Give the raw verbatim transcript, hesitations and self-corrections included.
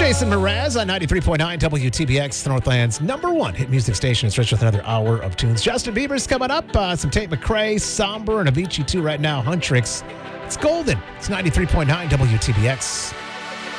Jason Mraz on ninety-three point nine W T B X, Northland's number one hit music station. It's Rich with another hour of tunes. Justin Bieber's coming up. Uh, some Tate McRae, Somber, and Avicii too right now. Huntrix. It's golden. It's ninety-three point nine W T B X.